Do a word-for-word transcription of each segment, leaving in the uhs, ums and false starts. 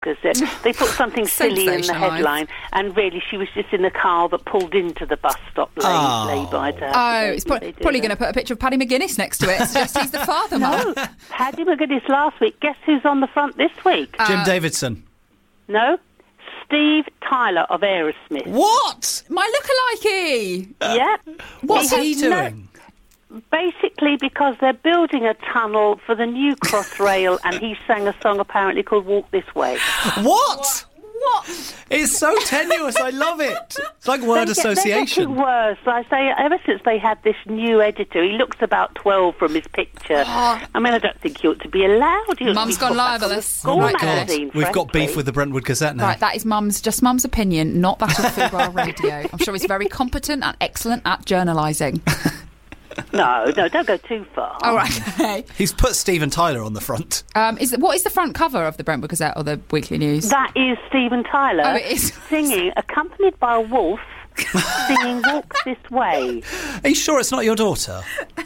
Gazette. They put something silly in the headline, and really she was just in a car that pulled into the bus stop lay, oh. lay by her. Oh, it's pro- probably going to put a picture of Paddy McGuinness next to it. Suggest he's the father, Mum. No, Paddy McGuinness last week. Guess who's on the front this week? Jim Uh, Davidson. No, Steve Tyler of Aerosmith. What? My lookalike. Yeah. What's he, he doing? No, basically because they're building a tunnel for the new Crossrail, and he sang a song apparently called Walk This Way. What? What? It's so tenuous. I love it. It's like word They get- association. They're getting worse. I say, ever since they had this new editor, he looks about twelve from his picture. Oh. I mean, I don't think he ought to be allowed. He ought to Mum's be gone put back on the libelous. school Oh my God. magazine, We've got frankly. beef with the Brentwood Gazette now. Right, that is Mum's, just Mum's opinion, not that of Fubar Radio. I'm sure he's very competent and excellent at journalising. No, no, don't go too far. All right, okay. He's put Steven Tyler on the front. Um, is what is the front cover of the Brentwood Gazette or the Weekly News? That is Steven Tyler Oh, it is. singing, accompanied by a wolf, singing Walk This Way. Are you sure it's not your daughter?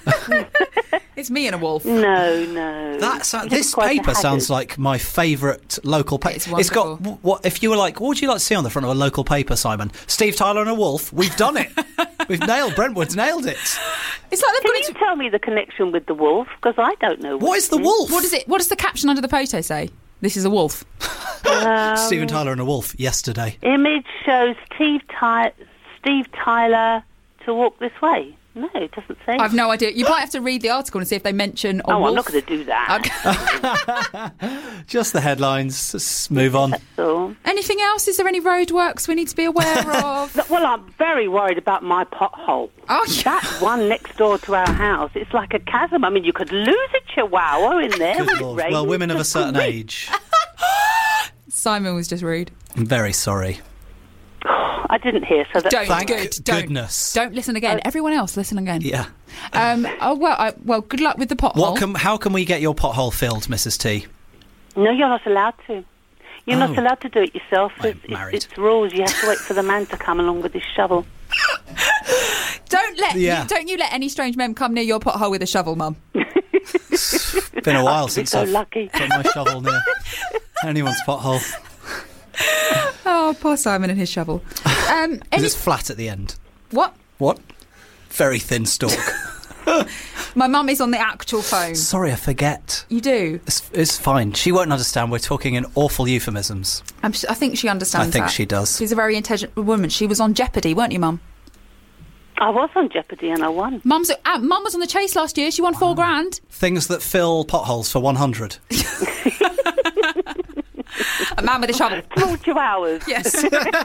It's me and a wolf. No, no. That's uh, He this looks quite a paper sounds haggard. like my favourite local paper. It's got wonderful. w- what if you were like, what would you like to see on the front of a local paper, Simon? Steve Tyler and a wolf. We've done it. We've nailed Brentwood's nailed it. It's like they've Can gone you into... tell me the connection with the wolf? Because I don't know. What is the wolf? What is it? What does the caption under the photo say? This is a wolf. Um, Steven Tyler and a wolf. Yesterday. Image shows Steve, Ty- Steve Tyler to Walk This Way. No, it doesn't say. I've no idea. You might have to read the article and see if they mention a oh, wolf. I'm not going to do that. Okay. Just the headlines. Let's move on. So, Anything else? Is there any roadworks we need to be aware of? well, I'm very worried about my pothole. Oh, yeah. That one next door to our house, it's like a chasm. I mean, you could lose a chihuahua in there. Good when it Lord. rains. Well, women of a Just certain great. age. Simon was just rude. I'm very sorry. I didn't hear, so that's Don't. Thank Good. Don't. goodness. Don't listen again. Everyone else, listen again. Yeah. Um, oh well. I, well, good luck with the pothole. What can? How can we get your pothole filled, Missus T? No, you're not allowed to. You're Oh. not allowed to do it yourself. I'm It's, it's, married. it's rules. You have to wait for the man to come along with his shovel. Don't let. Yeah. You, don't you let any strange men come near your pothole with a shovel, Mum. It's been a while You're since so I've lucky. put my shovel near anyone's pothole. Oh, poor Simon and his shovel. Um, Because any, it's flat at the end. what? What? Very thin stalk. My mum is on the actual phone. Sorry, I forget. You do. It's, it's fine. She won't understand. We're talking in awful euphemisms. I'm, s- I think she understands I think that. she does. She's a very intelligent woman. She was on Jeopardy, weren't you, Mum? I was on Jeopardy and I won. Mum's uh, Mum was on the chase last year. She won four grand. Things that fill potholes for one hundred. A man with a shovel. Small chihuahuas. Yes.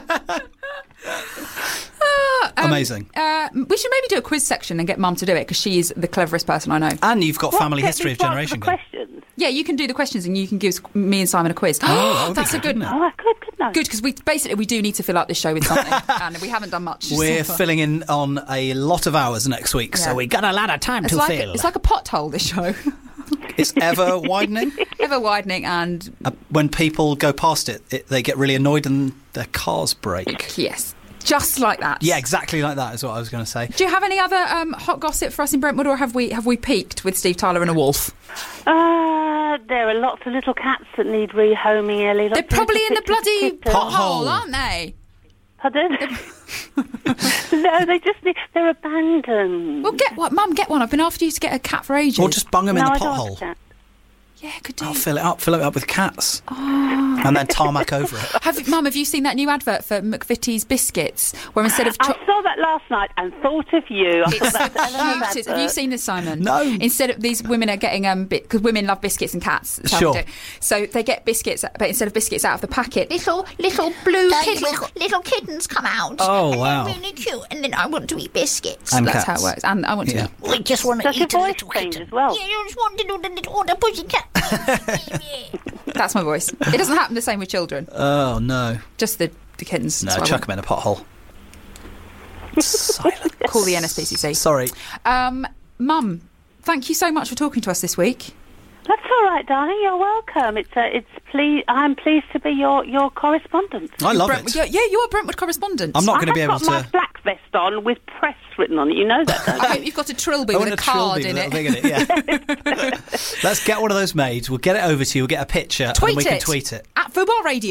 Amazing. Uh, we should maybe do a quiz section and get Mum to do it because she is the cleverest person I know. And you've got What, family get history me of to answer generation the game. questions? Yeah, you can do the questions and you can give me and Simon a quiz. Oh, that would be That's good, a good. wouldn't it? Oh, I could, couldn't I? Good, because we basically we do need to fill up this show with something, and we haven't done much. We're so far. filling in on a lot of hours next week, Yeah. so we got a lot of time It's to like fill. it's like a pothole. This show, It's ever widening. ever widening, and Uh, when people go past it, it, they get really annoyed and their cars break. yes, just like that. Yeah, exactly like that is what I was going to say. Do you have any other um, hot gossip for us in Brentwood, or have we have we peaked with Steve Tyler and a wolf? Uh, there are lots of little cats that need rehoming, Ellie. Lots They're of probably little in the bloody kittens. pothole, Pothole. aren't they? Pardon? No, they just need, they're abandoned. Well, get one, Mum. Get one. I've been after you to get a cat for ages. Or just bung them no, in the I don't want pothole. a cat. yeah, could do. I'll fill it up, fill it up with cats. And then tarmac over it. Have Mum? Have you seen that new advert for McVitie's biscuits, where instead of cho- I saw that last night and thought of you. I It's thought the that's Eleanor's cutest. Have you advert. seen this, Simon? No. Instead of these women are getting um because women love biscuits and cats. that's how Sure. we do. So they get biscuits, but instead of biscuits out of the packet, little little blue Like kittens. little, little kittens come out. Oh, and wow. They're really cute. And then I want to eat biscuits. And That's cats. how it works. And I want to Yeah. eat. I just want to Does your eat a voice little change kitten. as well? Yeah, I just want to do the little order pussycat. That's my voice. It doesn't happen the same with children. Oh, no. Just the, the kittens. No, So I chuck them in a pothole. Silence. will Call the N S P C C. Sorry. Um, Mum, thank you so much for talking to us this week. That's all right, darling. You're welcome. It's uh, it's ple- I'm pleased to be your, your correspondent. I love Brent- it. you're- yeah, you're a Brentwood correspondent. I'm not I going to be have able got my to... black vest on with press written on it. You know that, don't you? I hope you've got a trilby I with want a a card trilby in with a it. little thing in it, yeah. Let's get one of those made. We'll get it over to you. We'll get a picture Tweet and we it can tweet it. at Fubar Radio.